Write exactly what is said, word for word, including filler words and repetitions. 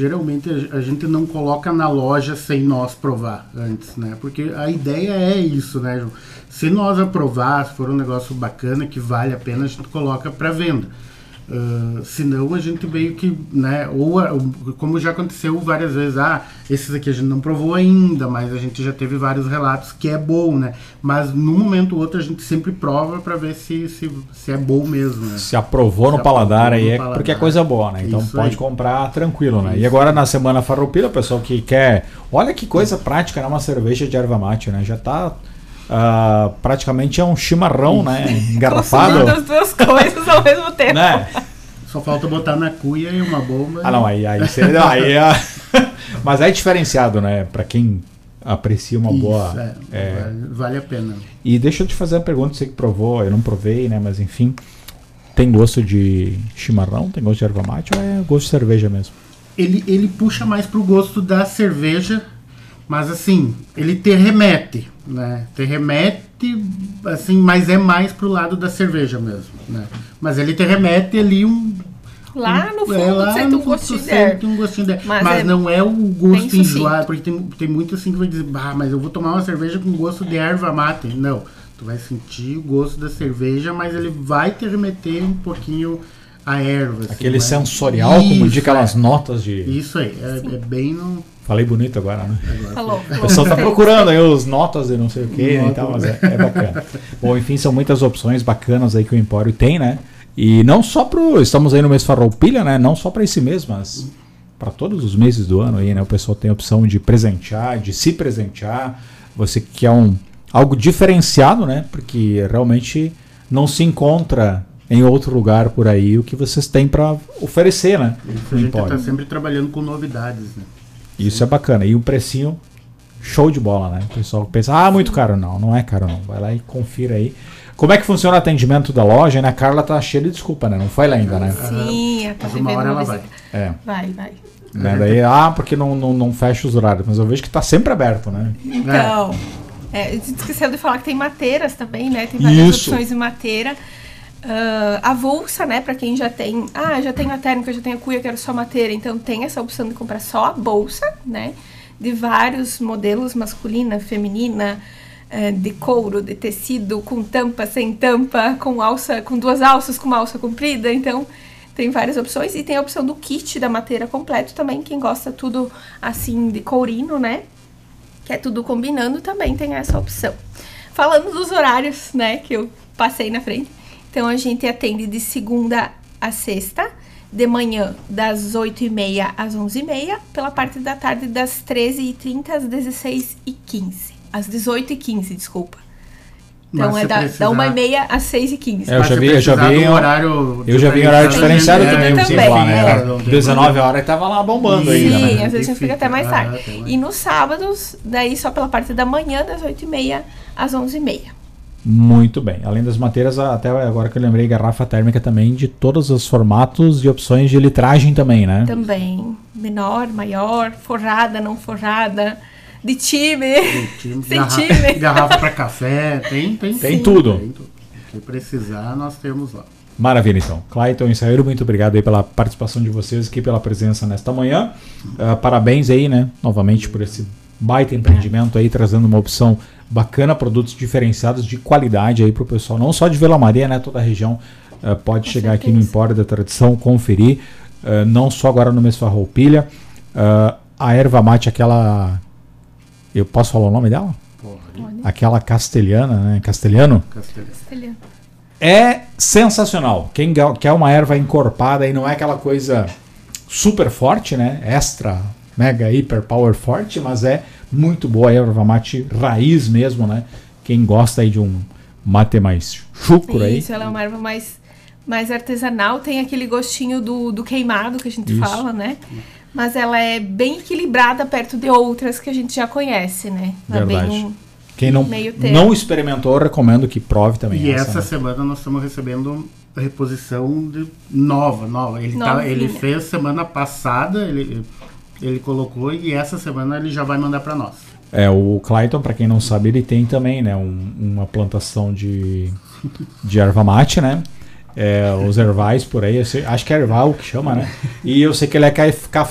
geralmente a, a gente não coloca na loja sem nós provar antes, né? Porque a ideia é isso, né, João? Se nós aprovar, se for um negócio bacana, que vale a pena, a gente coloca para venda. Uh, senão a gente meio que, né, ou como já aconteceu várias vezes, ah, esses aqui a gente não provou ainda, mas a gente já teve vários relatos que é bom, né, mas num momento ou outro a gente sempre prova para ver se, se, se é bom mesmo, né? Se aprovou se no aprovou paladar aí no é paladar. Porque é coisa boa, né, então Isso pode aí. comprar tranquilo, né. Isso. E agora na Semana Farroupilha, o pessoal que quer, olha que coisa prática, né, uma cerveja de erva mate, né, já tá uh, praticamente é um chimarrão, isso, né, engarrafado. Consumindo as duas coisas ao mesmo tempo. Né? Só falta botar na cuia e uma bomba. Ah, não, aí, aí, seria, aí é... Mas é diferenciado, né? Pra quem aprecia uma Isso, boa... É, é... Vale, vale a pena. E deixa eu te fazer uma pergunta, você que provou, eu não provei, né? Mas enfim, tem gosto de chimarrão? Tem gosto de erva mate ou é gosto de cerveja mesmo? Ele, ele puxa mais pro gosto da cerveja, mas assim, ele te remete, né? Te remete, assim, mas é mais pro lado da cerveja mesmo, né? Mas ele te remete ali um... Lá no fundo, é, lá sente no um gostinho fundo, de erva. sente um gostinho de erva. Mas Mas é não é o gosto bem enjoado, porque tem, tem muito assim que vai dizer, bah, mas eu vou tomar uma cerveja com gosto de erva mate. Não, tu vai sentir o gosto da cerveja, mas ele vai te remeter um pouquinho a erva. Assim, aquele mas... sensorial, isso, como diz aquelas é. notas de... Isso aí, é, é bem no... Falei bonito agora, né? Agora, Falou. O pessoal tá procurando aí os notas de não sei o que e tal, mas é, é bacana. Bom, enfim, são muitas opções bacanas aí que o Empório tem, né? E não só pro... Estamos aí no mês Farroupilha, né? Não só para esse mês, mas para todos os meses do ano aí, né? O pessoal tem a opção de presentear, de se presentear. Você que quer um, algo diferenciado, né? Porque realmente não se encontra em outro lugar por aí o que vocês têm para oferecer, né? Isso, a gente está sempre trabalhando com novidades, né? Isso Sim. é bacana. E o precinho, show de bola, né? O pessoal pensa, ah, muito caro. Não, não é caro não. Vai lá e confira aí. Como é que funciona o atendimento da loja, né? A Carla tá cheia de desculpa, né? Não foi lá ainda, né? Sim, ela tá Mas uma hora ela vai. É. Vai, vai. Né? Daí, ah, porque não, não, não fecha os horários. Mas eu vejo que tá sempre aberto, né? Então, é, a gente esqueceu de falar que tem mateiras também, né? Tem várias Isso. opções de mateira. Uh, avulsa, né, pra quem já tem, ah, já tenho a térmica, já tenho a cuia, quero só mateira, então tem essa opção de comprar só a bolsa, né, de vários modelos, masculina, feminina, uh, de couro, de tecido, com tampa, sem tampa, com alça, com duas alças, com uma alça comprida, então tem várias opções, e tem a opção do kit da mateira completo também, quem gosta tudo assim de courino, né, que é tudo combinando, também tem essa opção. Falando dos horários, né, que eu passei na frente, então, a gente atende de segunda a sexta, de manhã das oito e meia às onze e meia, pela parte da tarde das treze e trinta às dezesseis e quinze. Às dezoito e quinze, desculpa. Então, é da, precisar... da uma e meia às seis e quinze. É, eu já vi, eu já vi um horário, eu já vi horário diferenciado também, também, também lá, né? é. dezenove horas tava lá bombando Sim, ainda, né? Sim, às vezes a gente fica até mais tarde. Ah, e nos sábados, daí só pela parte da manhã, das oito e meia às onze e meia. Muito bem. Além das mateiras, até agora que eu lembrei, garrafa térmica também de todos os formatos e opções de litragem também, né? Também. Menor, maior, forrada, não forrada, de time, time sem garrafa, time. Garrafa para café, tem, tem, tem tudo. Tem tudo. Se precisar, nós temos lá. Maravilha, então. Clayton e Saíro, muito obrigado aí pela participação de vocês aqui, pela presença nesta manhã. Uh, parabéns aí, né? Novamente por esse baita empreendimento aí, trazendo uma opção bacana, produtos diferenciados de qualidade aí para o pessoal, não só de Vila Maria, né, toda a região uh, pode Com chegar certeza. Aqui no Empório da Tradição, conferir, uh, não só agora no mês Farroupilha, uh, a erva mate, aquela, eu posso falar o nome dela? Pode. Aquela castelhana, né, castelhano? Castelhano. É sensacional, quem quer uma erva encorpada e não é aquela coisa super forte, né, extra, mega, hiper, power forte, mas é muito boa a erva mate raiz mesmo, né? Quem gosta aí de um mate mais chucro aí. Isso, ela é uma erva mais, mais artesanal, tem aquele gostinho do, do queimado que a gente Isso. fala, né? Mas ela é bem equilibrada perto de outras que a gente já conhece, né? Ela Verdade. É bem um Quem não, não experimentou, eu recomendo que prove também. E essa, essa né? semana nós estamos recebendo reposição de nova, nova. Ele, tá, ele fez semana passada, ele... Ele colocou e essa semana ele já vai mandar para nós. É, o Clayton, para quem não sabe, ele tem também, né, um, uma plantação de, de erva mate, né? É, os ervais por aí, sei, acho que é erval que chama, né? E eu sei que ele é café